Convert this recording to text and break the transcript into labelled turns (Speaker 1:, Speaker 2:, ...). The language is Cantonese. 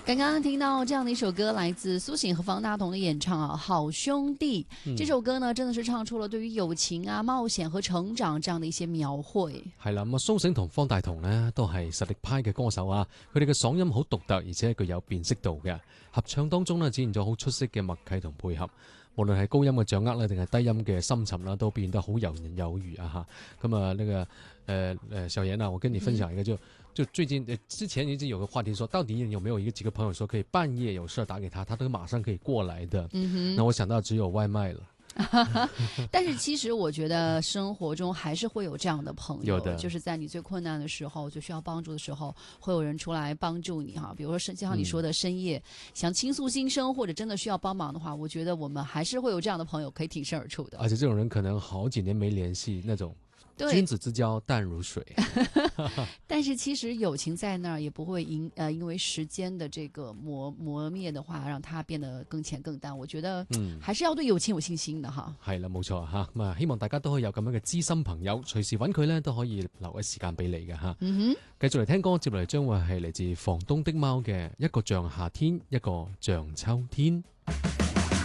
Speaker 1: 刚刚听到这样的一首歌，来自苏醒和方大同的演唱啊，《好兄弟》。这首歌呢，真的是唱出了對於友情啊、冒險和成長這樣的一些描繪。
Speaker 2: 係啦，咁蘇醒同方大同呢都係實力派嘅歌手啊，佢哋嘅嗓音好獨特，而且具有辨識度嘅。合唱當中呢，展現咗好出色嘅默契同配合。無論係高音嘅掌握咧，定係低音嘅深沉啦，都變得好游刃有餘啊！哈，咁啊，那個小妍啊，我跟你分享一個就最近之前一直有個話題說，到底有沒有幾個朋友說可以半夜有事打給他都馬上可以過來的？那我想到只有外賣了。
Speaker 1: 但是其實我覺得生活中還是會有這樣的朋友，
Speaker 2: 有的
Speaker 1: 就是在你最困難的時候、最需要幫助的時候，會有人出來幫助你哈。比如說就像你說的深夜想傾訴心聲或者真的需要幫忙的話，我覺得我們還是會有這樣的朋友可以挺身而出的。
Speaker 2: 而且這種人可能好幾年沒聯繫那種。君子之交淡如水。
Speaker 1: 但是其實友情在那兒也不會因為時間的這個磨滅的話，讓它變得更淺更淡。我覺得還是要對友情有信心的哈。
Speaker 2: 係啦，冇錯吓，咁啊，希望大家都可以有咁樣嘅知心朋友，隨時揾佢呢都可以留一時間俾你嘅吓。繼續嚟聽歌，接落嚟將會係嚟自房東的貓嘅一個像夏天，一個像秋天。